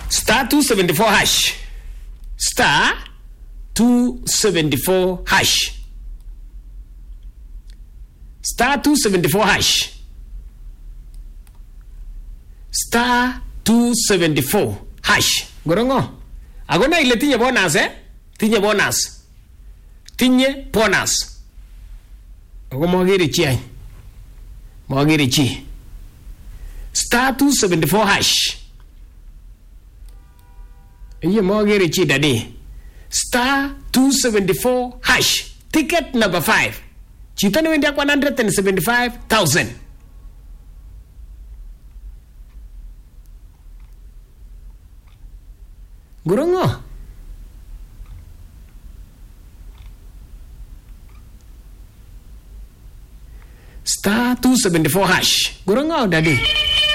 Star 274 hash. Star 274 hash. Star 274 hash. Star 274 hash. Gorongo. Agona ile tinye bonus Tinye bonus. Tinye bonus. Ago mogiri chi. Mogiri chi. Star 274 hash. Iye mogiri chi dadi. Star 274 hash. Ticket number 5. Chito ni wendia 175,000. Gurungo. Star 274 hash. Gurungo dadi.